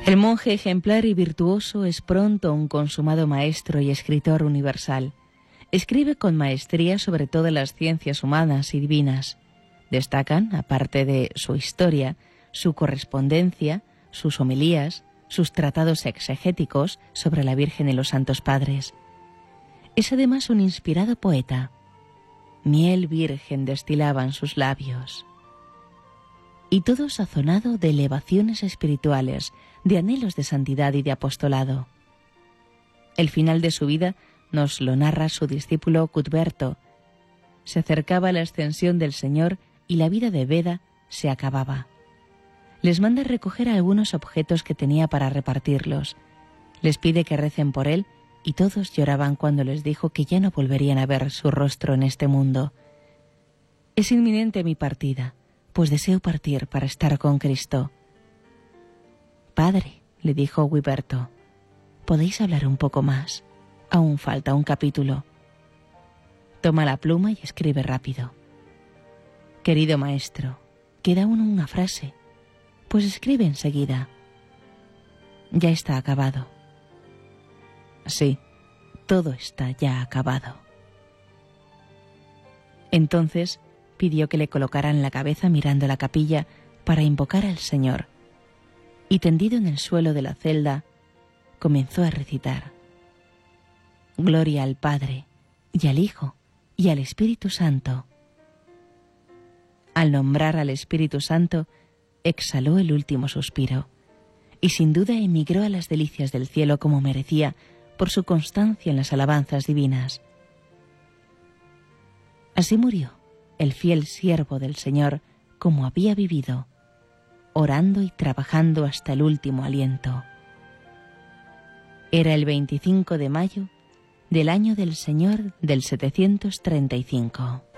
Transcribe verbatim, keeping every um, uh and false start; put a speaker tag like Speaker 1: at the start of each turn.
Speaker 1: El monje ejemplar y virtuoso es pronto un consumado maestro y escritor universal. Escribe con maestría sobre todas las ciencias humanas y divinas. Destacan, aparte de su historia, su correspondencia, sus homilías, sus tratados exegéticos sobre la Virgen y los Santos Padres. Es además un inspirado poeta. Miel virgen destilaban sus labios. Y todo sazonado de elevaciones espirituales, de anhelos de santidad y de apostolado. El final de su vida nos lo narra su discípulo Cuthberto. Se acercaba la ascensión del Señor y la vida de Beda se acababa. Les manda recoger algunos objetos que tenía para repartirlos. Les pide que recen por él y todos lloraban cuando les dijo que ya no volverían a ver su rostro en este mundo. Es inminente mi partida, pues deseo partir para estar con Cristo. Padre, le dijo Guiberto, ¿podéis hablar un poco más? Aún falta un capítulo. Toma la pluma y escribe rápido. Querido maestro, queda aún una frase. Pues escribe enseguida. Ya está acabado. Sí, todo está ya acabado. Entonces pidió que le colocaran la cabeza mirando la capilla para invocar al Señor, y tendido en el suelo de la celda, comenzó a recitar: Gloria al Padre, y al Hijo, y al Espíritu Santo. Al nombrar al Espíritu Santo, exhaló el último suspiro, y sin duda emigró a las delicias del cielo como merecía por su constancia en las alabanzas divinas. Así murió el fiel siervo del Señor como había vivido, orando y trabajando hasta el último aliento. Era el veinticinco de mayo del año del Señor del setecientos treinta y cinco.